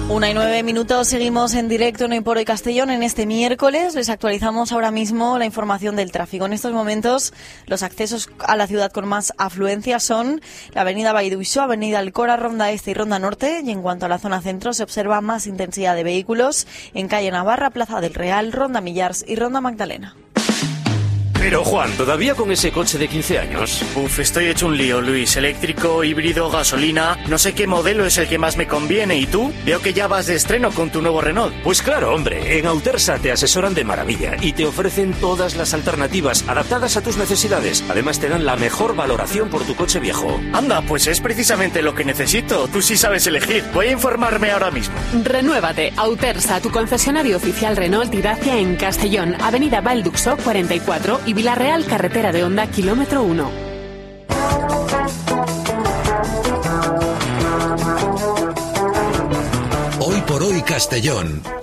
1:09, seguimos en directo en Hoy por Hoy Castellón. En este miércoles les actualizamos ahora mismo la información del tráfico. En estos momentos los accesos a la ciudad con más afluencia son la avenida Baiduixó, avenida Alcora, Ronda Este y Ronda Norte. Y en cuanto a la zona centro se observa más intensidad de vehículos en calle Navarra, Plaza del Real, Ronda Millars y Ronda Magdalena. Pero Juan, ¿todavía con ese coche de 15 años? Estoy hecho un lío, Luis. Eléctrico, híbrido, gasolina... No sé qué modelo es el que más me conviene. ¿Y tú? Veo que ya vas de estreno con tu nuevo Renault. Pues claro, hombre. En Autersa te asesoran de maravilla y te ofrecen todas las alternativas adaptadas a tus necesidades. Además te dan la mejor valoración por tu coche viejo. Anda, pues es precisamente lo que necesito. Tú sí sabes elegir. Voy a informarme ahora mismo. Renuévate. Autersa, tu concesionario oficial Renault y Dacia en Castellón, avenida Valduxó 44 y Villarreal, carretera de Honda, kilómetro 1. Hoy por Hoy Castellón.